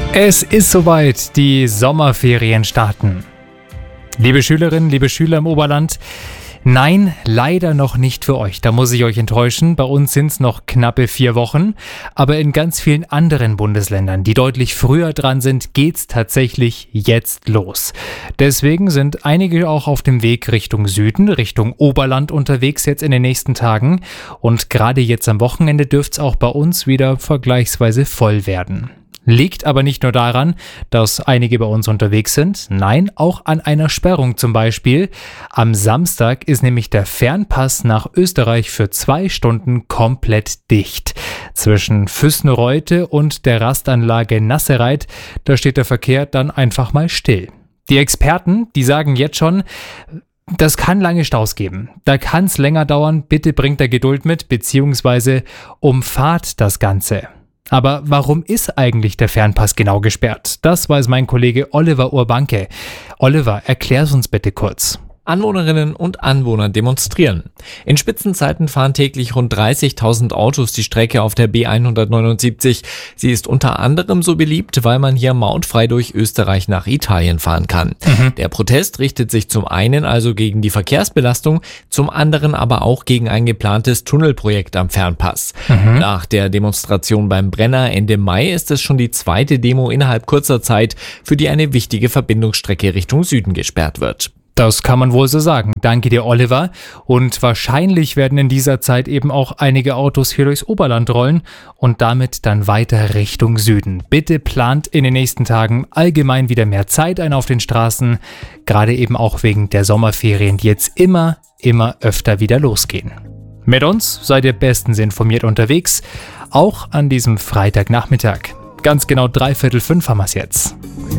Es ist soweit, die Sommerferien starten. Liebe Schülerinnen, liebe Schüler im Oberland, nein, leider noch nicht für euch. Da muss ich euch enttäuschen. Bei uns sind es noch knappe 4 Wochen. Aber in ganz vielen anderen Bundesländern, die deutlich früher dran sind, geht's tatsächlich jetzt los. Deswegen sind einige auch auf dem Weg Richtung Süden, Richtung Oberland unterwegs jetzt in den nächsten Tagen. Und gerade jetzt am Wochenende dürfte es auch bei uns wieder vergleichsweise voll werden. Liegt aber nicht nur daran, dass einige bei uns unterwegs sind, nein, auch an einer Sperrung zum Beispiel. Am Samstag ist nämlich der Fernpass nach Österreich für 2 Stunden komplett dicht. Zwischen Füßenreute und der Rastanlage Nassereit, da steht der Verkehr dann einfach mal still. Die Experten, die sagen jetzt schon, das kann lange Staus geben. Da kann es länger dauern, bitte bringt da Geduld mit, beziehungsweise umfahrt das Ganze. Aber warum ist eigentlich der Fernpass genau gesperrt? Das weiß mein Kollege Oliver Urbanke. Oliver, erklär's uns bitte kurz. Anwohnerinnen und Anwohner demonstrieren. In Spitzenzeiten fahren täglich rund 30.000 Autos die Strecke auf der B179. Sie ist unter anderem so beliebt, weil man hier mautfrei durch Österreich nach Italien fahren kann. Der Protest richtet sich zum einen also gegen die Verkehrsbelastung, zum anderen aber auch gegen ein geplantes Tunnelprojekt am Fernpass. Nach der Demonstration beim Brenner Ende Mai ist es schon die 2. Demo innerhalb kurzer Zeit, für die eine wichtige Verbindungsstrecke Richtung Süden gesperrt wird. Das kann man wohl so sagen. Danke dir, Oliver. Und wahrscheinlich werden in dieser Zeit eben auch einige Autos hier durchs Oberland rollen und damit dann weiter Richtung Süden. Bitte plant in den nächsten Tagen allgemein wieder mehr Zeit ein auf den Straßen, gerade eben auch wegen der Sommerferien, die jetzt immer öfter wieder losgehen. Mit uns seid ihr bestens informiert unterwegs, auch an diesem Freitagnachmittag. Ganz genau 4:45 haben wir es jetzt.